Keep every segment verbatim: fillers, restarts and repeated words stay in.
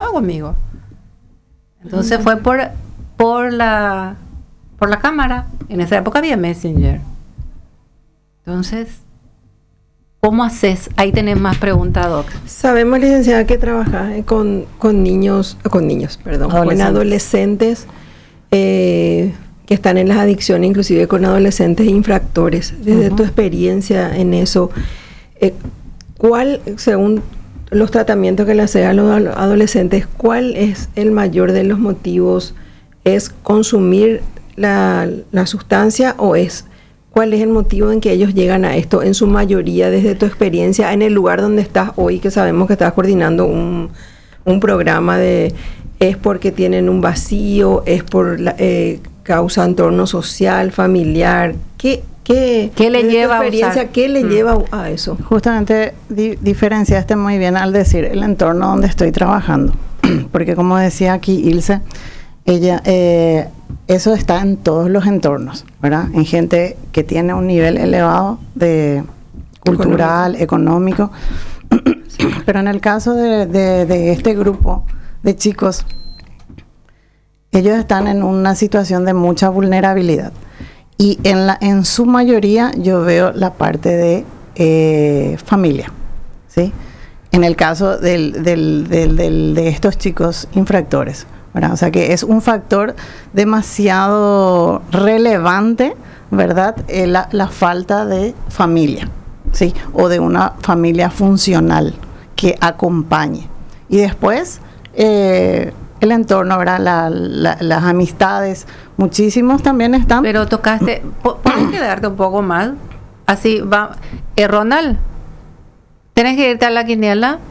hago amigo. Entonces fue por, por la por la cámara. En esa época había Messenger. Entonces, ¿cómo haces? Ahí tenés más preguntas, Doc. Sabemos, licenciada, que trabaja eh, con, con niños, con niños, perdón, con adolescentes eh, que están en las adicciones, inclusive con adolescentes infractores. Desde uh-huh. tu experiencia en eso, eh, ¿cuál, según los tratamientos que le hace a los adolescentes, cuál es el mayor de los motivos? ¿Es consumir la, la sustancia o es cuál es el motivo en que ellos llegan a esto? En su mayoría, desde tu experiencia, en el lugar donde estás hoy, que sabemos que estás coordinando un, un programa de... ¿Es porque tienen un vacío? ¿Es por la, eh, causa entorno social, familiar? ¿Qué, qué, ¿Qué le lleva tu experiencia, a usar? ¿Qué le Mm. lleva a eso? Justamente di, diferenciaste muy bien al decir el entorno donde estoy trabajando. Porque como decía aquí Ilse, ella, eh, eso está en todos los entornos, ¿verdad? En gente que tiene un nivel elevado de cultural, económico. económico. Pero en el caso de, de, de este grupo de chicos, ellos están en una situación de mucha vulnerabilidad. Y en, la, en su mayoría yo veo la parte de eh, familia, ¿sí? En el caso del, del, del, del, de estos chicos infractores, ¿verdad? O sea que es un factor demasiado relevante, ¿verdad? Eh, la, la falta de familia, ¿sí? O de una familia funcional que acompañe. Y después, eh, el entorno, ¿verdad? La, la, las amistades, muchísimos también están. Pero tocaste, ¿puedes quedarte un poco más? Así va. Eh, Ronald, ¿tienes que irte a la quiniela?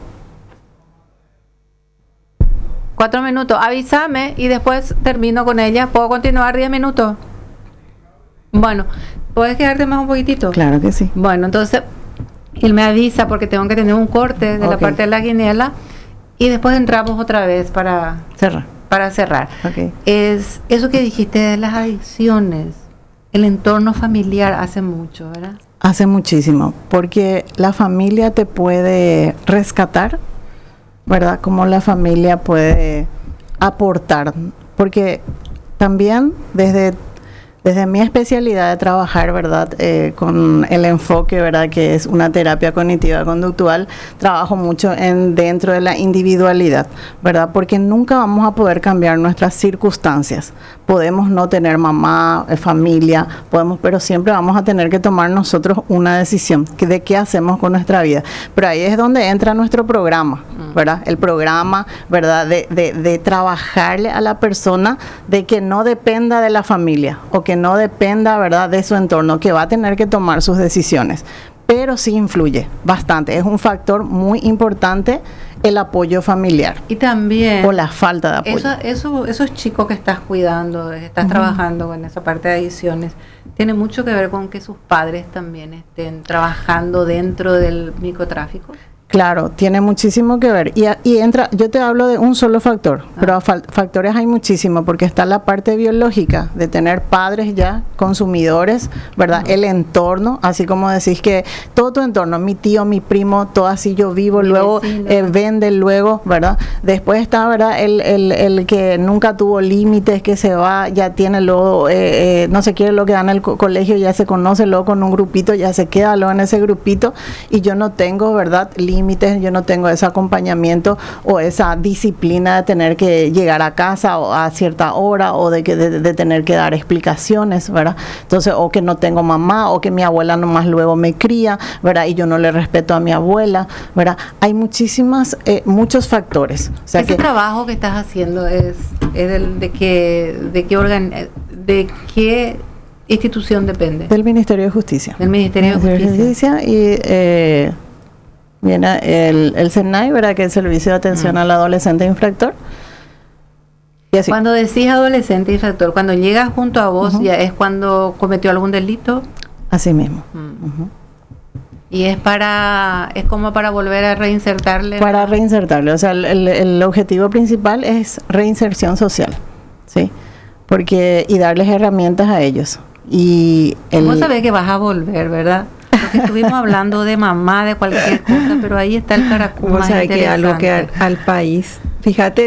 Cuatro minutos, avísame y después termino con ella. ¿Puedo continuar diez minutos? Bueno, ¿puedes quedarte más un poquitito? Claro que sí. Bueno, entonces, él me avisa porque tengo que tener un corte de okay. la parte de la quiniela y después entramos otra vez para cerrar. Para cerrar. Okay. Es eso que dijiste de las adicciones, el entorno familiar hace mucho, ¿verdad? Hace muchísimo, porque la familia te puede rescatar, ¿verdad? Como la familia puede aportar, porque también desde desde mi especialidad de trabajar, ¿verdad? Eh, con el enfoque, ¿verdad? Que es una terapia cognitiva conductual, trabajo mucho en dentro de la individualidad, ¿verdad? Porque nunca vamos a poder cambiar nuestras circunstancias. Podemos no tener mamá, eh, familia, podemos, pero siempre vamos a tener que tomar nosotros una decisión de qué hacemos con nuestra vida. Pero ahí es donde entra nuestro programa, ¿verdad? El programa, ¿verdad? De, de, de trabajarle a la persona de que no dependa de la familia o que no dependa, ¿verdad?, de su entorno, que va a tener que tomar sus decisiones. Pero sí influye bastante. Es un factor muy importante el apoyo familiar. Y también... o la falta de apoyo. Eso, eso, esos chicos que estás cuidando, estás uh-huh. trabajando con esa parte de adicciones, tiene mucho que ver con que sus padres también estén trabajando dentro del microtráfico. Claro, tiene muchísimo que ver. Y, y entra, yo te hablo de un solo factor, ah. pero fa- factores hay muchísimos, porque está la parte biológica de tener padres ya consumidores, ¿verdad? Uh-huh. El entorno, así como decís que todo tu entorno, mi tío, mi primo, todo así yo vivo, mi luego eh, vende luego, ¿verdad? Después está, ¿verdad? El, el, el que nunca tuvo límites, que se va, ya tiene luego, eh, eh, no se quiere lo que da en el co- colegio, ya se conoce luego con un grupito, ya se queda luego en ese grupito, y yo no tengo, ¿verdad? Límites. Yo no tengo ese acompañamiento o esa disciplina de tener que llegar a casa o a cierta hora o de que de, de tener que dar explicaciones, ¿verdad? Entonces, o que no tengo mamá o que mi abuela nomás luego me cría, ¿verdad? Y yo no le respeto a mi abuela, ¿verdad? Hay muchísimas, eh, muchos factores. O sea, ese que, trabajo que estás haciendo es, es del, de qué, de qué organ, de qué institución depende. Del Ministerio de Justicia. Del Ministerio, Ministerio de Justicia. de Justicia y eh, viene el, el SENAI, ¿verdad? Que es el Servicio de Atención mm. al Adolescente Infractor. Y así. Cuando decís adolescente infractor, cuando llega junto a vos, uh-huh. ya es cuando cometió algún delito. Así mismo. Mm. Uh-huh. Y es para, es como para volver a reinsertarle. Para reinsertarle, o sea, el, el, el objetivo principal es reinserción social, ¿sí? Porque, y darles herramientas a ellos. Y el, ¿cómo sabés que vas a volver, verdad? Porque estuvimos hablando de mamá, de cualquier cosa, pero ahí está el caracol. O sea, que algo que al, al país, fíjate